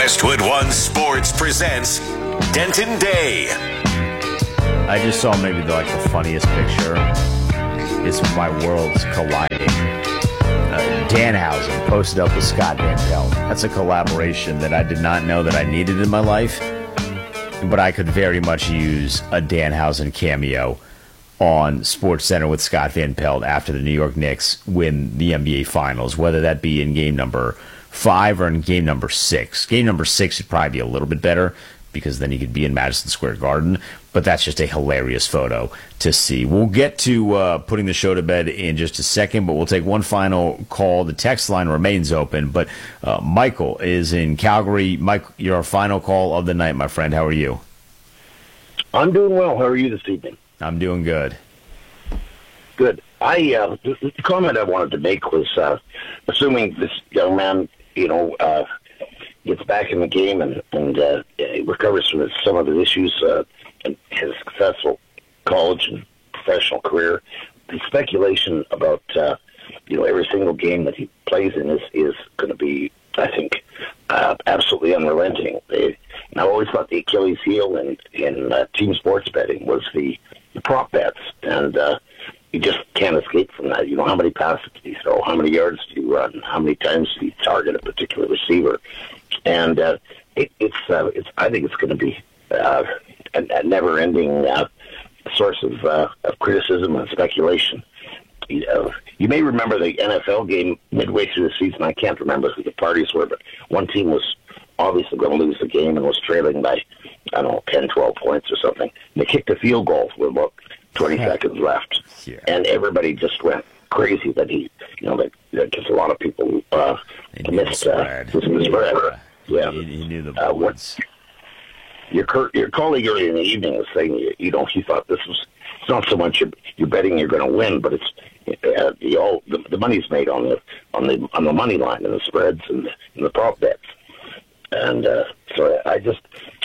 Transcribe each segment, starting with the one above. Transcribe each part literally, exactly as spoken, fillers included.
Westwood One Sports presents Denton Day. I just saw maybe the, like the funniest picture. It's my worlds colliding. Uh, Danhausen posted up with Scott Van Pelt. That's a collaboration that I did not know that I needed in my life, but I could very much use a Danhausen cameo on SportsCenter with Scott Van Pelt after the New York Knicks win the N B A Finals, whether that be in game number five or in game number six. Game number six would probably be a little bit better because then you could be in Madison Square Garden, but that's just a hilarious photo to see. We'll get to uh, putting the show to bed in just a second, but we'll take one final call. The text line remains open, but uh, Michael is in Calgary. Mike, your final call of the night, my friend. How are you? I'm doing well. How are you this evening? I'm doing good. Good. I uh, the, the comment I wanted to make was, uh, assuming this young man, you know, uh, gets back in the game and, and uh, recovers from his, some of his issues uh, in his successful college and professional career, the speculation about, uh, you know, every single game that he plays in is, is going to be, I think, uh, absolutely unrelenting. They, and I always thought the Achilles heel in, in uh, team sports betting was the, the prop bets, and uh, you just can't escape from that. You know, how many passes do you throw? How many yards do you run? How many times do you target a particular receiver? And uh, it, it's, uh, it's, I think it's going to be uh, a, a never-ending uh, source of, uh, of criticism and speculation. You know, you may remember the N F L game midway through the season. I can't remember who the parties were, but one team was obviously going to lose the game and was trailing by, I don't know, ten, twelve points or something. And they kicked a field goal with about twenty seconds left. Yeah. And everybody just went crazy that he, you know, that, that just a lot of people uh, missed uh, the spread. Yeah. He, he knew the uh, what, your, your colleague earlier in the evening was saying, you know, he thought this was, it's not so much you're, you're betting you're going to win, but it's uh, the, all, the the money's made on the on the on the money line and the spreads and the, and the prop bets. And uh, so I just,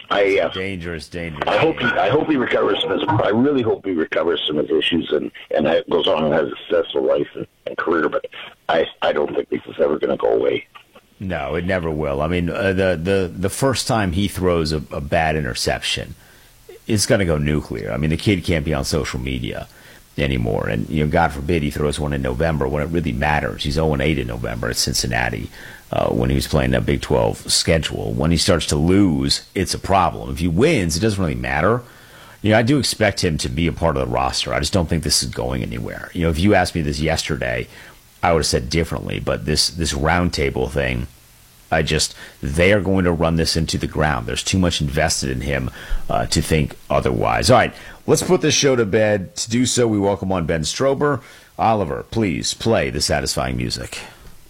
I uh, dangerous, dangerous. I hope he, I hope he recovers from his. I really hope he recovers from his issues and and goes on and has a successful life and, and career. But I I don't think this is ever going to go away. No, it never will. I mean, uh, the the the first time he throws a, a bad interception, it's going to go nuclear. I mean, the kid can't be on social media anymore, and you know, God forbid he throws one in November when it really matters. He's oh and eight in November at Cincinnati. Uh, when he was playing that Big twelve schedule. When he starts to lose, it's a problem. If he wins, it doesn't really matter. You know, I do expect him to be a part of the roster. I just don't think this is going anywhere. You know, if you asked me this yesterday, I would have said differently. But this this roundtable thing, I just, they are going to run this into the ground. There's too much invested in him uh, to think otherwise. All right, let's put this show to bed. To do so, we welcome on Ben Strober. Oliver, please play the satisfying music.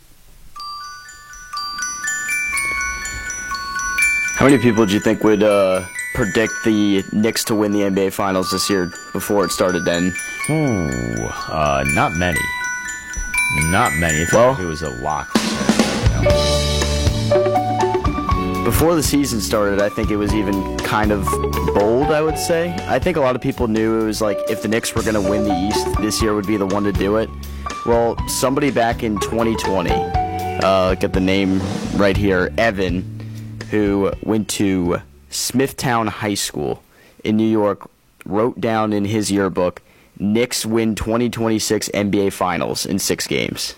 How many people do you think would uh, predict the Knicks to win the N B A Finals this year before it started then? Ooh, uh, not many. Not many. It well, like it was a lock. Before the season started, I think it was even kind of bold, I would say. I think a lot of people knew it was like if the Knicks were going to win the East, this year would be the one to do it. Well, somebody back in twenty twenty, uh, get the name right here, Evan, who went to Smithtown High School in New York, wrote down in his yearbook, Knicks win twenty twenty-six N B A Finals in six games.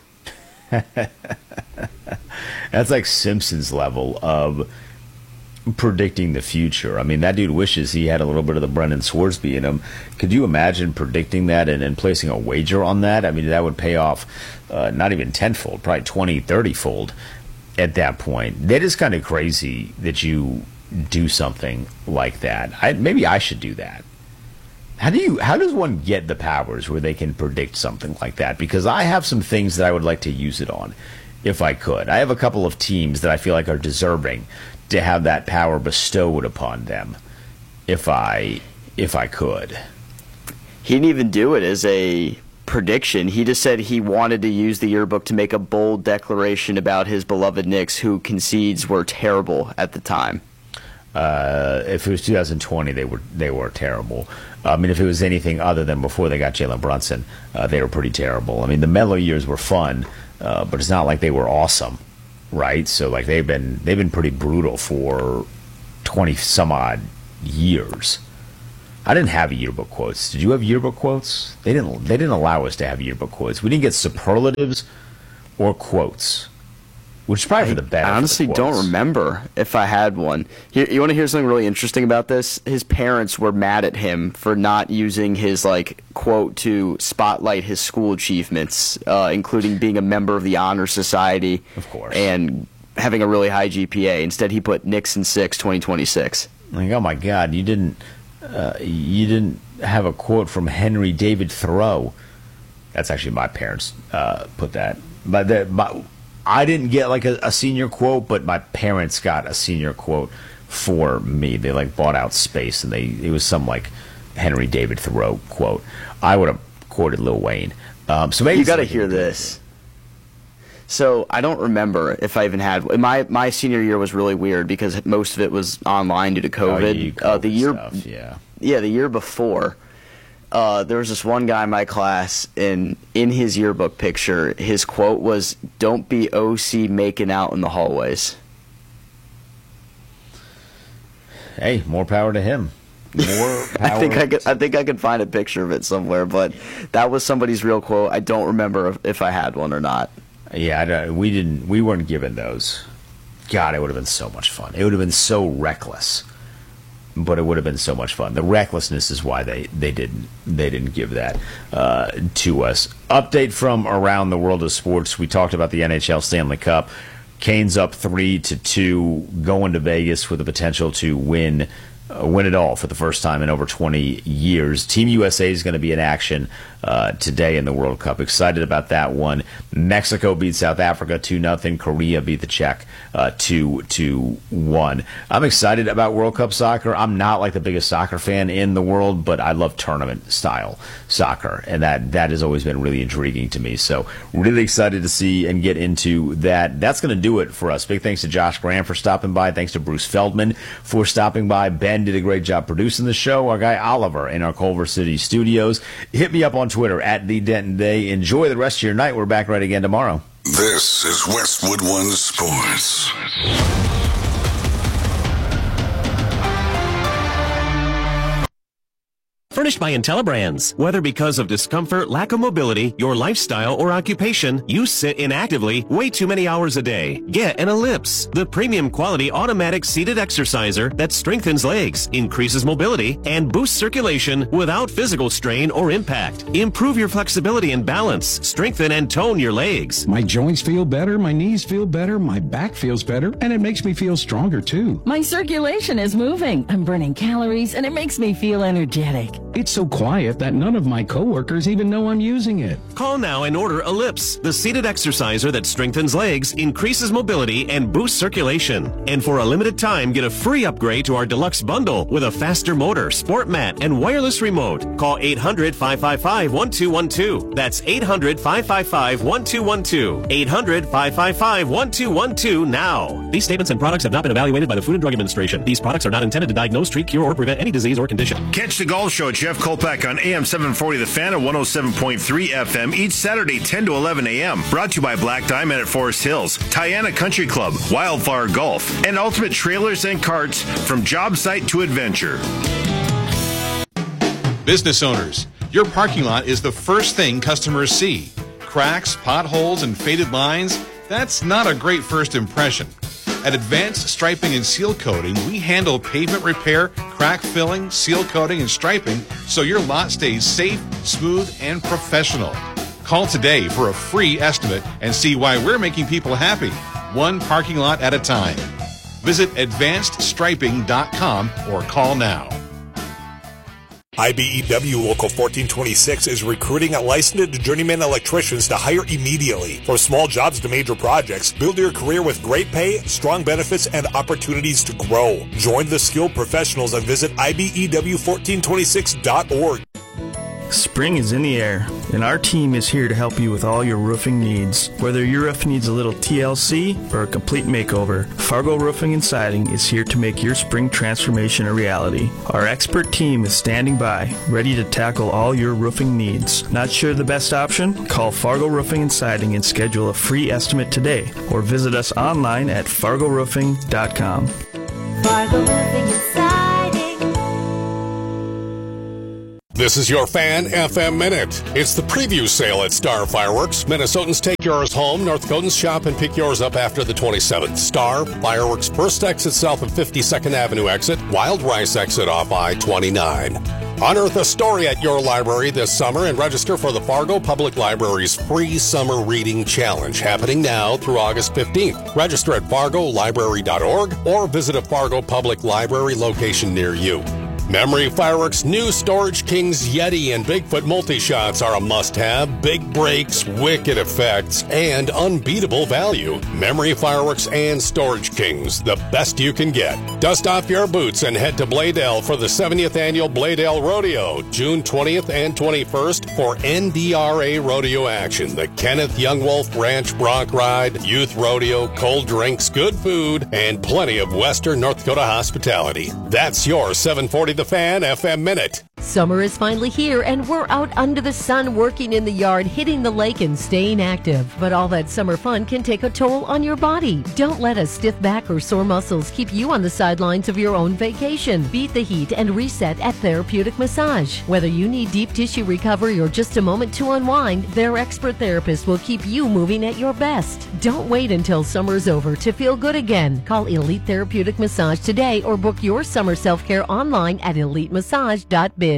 That's like Simpsons level of predicting the future. I mean, that dude wishes he had a little bit of the Brendan Swarsby in him. Could you imagine predicting that and, and placing a wager on that? I mean, that would pay off uh, not even tenfold, probably twenty, thirty-fold. At that point, that is kind of crazy that you do something like that. I, maybe I should do that. How do you? How does one get the powers where they can predict something like that? Because I have some things that I would like to use it on, if I could. I have a couple of teams that I feel like are deserving to have that power bestowed upon them, if I if I could. He didn't even do it as a prediction. He just said he wanted to use the yearbook to make a bold declaration about his beloved Knicks, who concedes were terrible at the time. Uh, if it was two thousand twenty, they were they were terrible. I mean, if it was anything other than before they got Jalen Brunson, uh, they were pretty terrible. I mean, the Melo years were fun, uh, but it's not like they were awesome. right? So like they've been they've been pretty brutal for twenty some odd years. I didn't have yearbook quotes. Did you have yearbook quotes? They didn't. They didn't allow us to have yearbook quotes. We didn't get superlatives or quotes, which is probably I, for the better. I honestly don't remember if I had one. You, you want to hear something really interesting about this? His parents were mad at him for not using his like quote to spotlight his school achievements, uh, including being a member of the Honor Society, of course, and having a really high G P A. Instead, he put Nixon six twenty twenty-six. Like, oh my God, you didn't. Uh, you didn't have a quote from Henry David Thoreau. That's actually my parents uh, put that. But the, my, I didn't get like a, a senior quote, but my parents got a senior quote for me. They like bought out space, and they it was some like Henry David Thoreau quote. I would have quoted Lil Wayne. Um, so maybe you got to hear this. So I don't remember if I even had my my senior year was really weird because most of it was online due to COVID. Oh, you, COVID uh, the year, stuff, yeah, yeah, the year before, uh, there was this one guy in my class, and in his yearbook picture, his quote was, "Don't be O C making out in the hallways." Hey, more power to him. More power. I think I could. I think I could find a picture of it somewhere, but that was somebody's real quote. I don't remember if, if I had one or not. Yeah, I don't, we didn't. We weren't given those. God, it would have been so much fun. It would have been so reckless, but it would have been so much fun. The recklessness is why they, they didn't they didn't give that uh, to us. Update from around the world of sports. We talked about the N H L Stanley Cup. Canes up three to two, going to Vegas with the potential to win. Uh, win it all for the first time in over twenty years. Team U S A is going to be in action uh, today in the World Cup. Excited about that one. Mexico beat South Africa two nothing. Korea beat the Czech uh, two to one. I'm excited about World Cup soccer. I'm not like the biggest soccer fan in the world, but I love tournament-style soccer, and that, that has always been really intriguing to me. So really excited to see and get into that. That's going to do it for us. Big thanks to Josh Graham for stopping by. Thanks to Bruce Feldman for stopping by. Ben did a great job producing the show. Our guy Oliver in our Culver City studios. Hit me up on Twitter at the Denton Day. Enjoy the rest of your night. We're back right again tomorrow. This is Westwood One Sports. Furnished by IntelliBrands. Whether because of discomfort, lack of mobility, your lifestyle, or occupation, you sit inactively way too many hours a day. Get an Ellipse, the premium quality automatic seated exerciser that strengthens legs, increases mobility, and boosts circulation without physical strain or impact. Improve your flexibility and balance, strengthen and tone your legs. My joints feel better, my knees feel better, my back feels better, and it makes me feel stronger too. My circulation is moving. I'm burning calories, and it makes me feel energetic. It's so quiet that none of my coworkers even know I'm using it. Call now and order Ellipse, the seated exerciser that strengthens legs, increases mobility, and boosts circulation. And for a limited time, get a free upgrade to our deluxe bundle with a faster motor, sport mat, and wireless remote. Call eight hundred, five five five, one two one two. That's eight hundred, five five five, one two one two. eight hundred, five five five, one two one two now. These statements and products have not been evaluated by the Food and Drug Administration. These products are not intended to diagnose, treat, cure, or prevent any disease or condition. Catch the Golf Show at Jeff Kolpak on A M seven forty The Fan and one oh seven point three F M each Saturday ten to eleven a m Brought to you by Black Diamond at Forest Hills, Tiana Country Club, Wildflower Golf, and Ultimate Trailers and Carts from job site to adventure. Business owners, your parking lot is the first thing customers see. Cracks, potholes, and faded lines, that's not a great first impression. At Advanced Striping and Seal Coating, we handle pavement repair, crack filling, seal coating, and striping so your lot stays safe, smooth, and professional. Call today for a free estimate and see why we're making people happy, one parking lot at a time. Visit advanced striping dot com or call now. I B E W Local fourteen twenty-six is recruiting licensed journeyman electricians to hire immediately. From small jobs to major projects, build your career with great pay, strong benefits, and opportunities to grow. Join the skilled professionals and visit I B E W fourteen twenty-six dot org. Spring is in the air, and our team is here to help you with all your roofing needs. Whether your roof needs a little T L C or a complete makeover, Fargo Roofing and Siding is here to make your spring transformation a reality. Our expert team is standing by, ready to tackle all your roofing needs. Not sure the best option? Call Fargo Roofing and Siding and schedule a free estimate today, or visit us online at fargo roofing dot com. Fargo Roofing and Siding. This is your Fan F M Minute. It's the preview sale at Star Fireworks. Minnesotans take yours home. North Dakotans shop and pick yours up after the twenty-seventh. Star Fireworks first exit south of fifty-second Avenue exit, Wild Rice exit off I twenty-nine. Unearth a story at your library this summer and register for the Fargo Public Library's free summer reading challenge, happening now through August fifteenth. Register at fargo library dot org or visit a Fargo Public Library location near you. Memory Fireworks' new Storage Kings Yeti and Bigfoot multi-shots are a must-have. Big breaks, wicked effects, and unbeatable value. Memory Fireworks and Storage Kings, the best you can get. Dust off your boots and head to Bladel for the seventieth Annual Bladel Rodeo, June twentieth and twenty-first for N D R A rodeo action. The Kenneth Young Wolf Ranch Bronc Ride, youth rodeo, cold drinks, good food, and plenty of Western North Dakota hospitality. That's your seven forty The Fan F M Minute. Summer is finally here, and we're out under the sun working in the yard, hitting the lake, and staying active. But all that summer fun can take a toll on your body. Don't let a stiff back or sore muscles keep you on the sidelines of your own vacation. Beat the heat and reset at Therapeutic Massage. Whether you need deep tissue recovery or just a moment to unwind, their expert therapist will keep you moving at your best. Don't wait until summer's over to feel good again. Call Elite Therapeutic Massage today or book your summer self-care online at elite massage dot biz.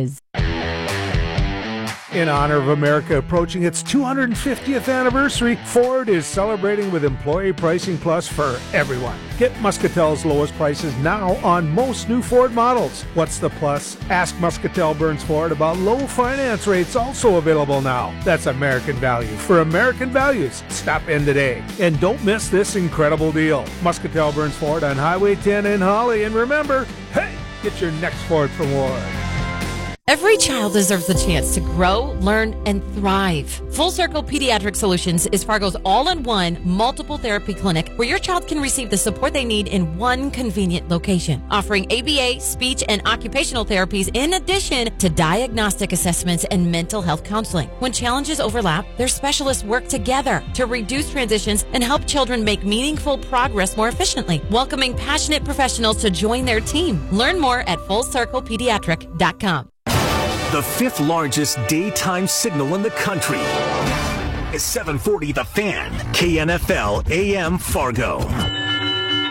In honor of America approaching its two hundred fiftieth anniversary, Ford is celebrating with Employee Pricing Plus for everyone. Get Muscatel's lowest prices now on most new Ford models. What's the plus? Ask Muscatel Burns Ford about low finance rates, also available now. That's American value for American values. Stop in today. And don't miss this incredible deal. Muscatel Burns Ford on Highway ten in Holly. And remember, hey, get your next Ford from Ward. Every child deserves the chance to grow, learn, and thrive. Full Circle Pediatric Solutions is Fargo's all-in-one multiple therapy clinic where your child can receive the support they need in one convenient location, offering A B A, speech, and occupational therapies in addition to diagnostic assessments and mental health counseling. When challenges overlap, their specialists work together to reduce transitions and help children make meaningful progress more efficiently, welcoming passionate professionals to join their team. Learn more at full circle pediatric dot com. The fifth largest daytime signal in the country is seven forty The Fan, K N F L A M Fargo.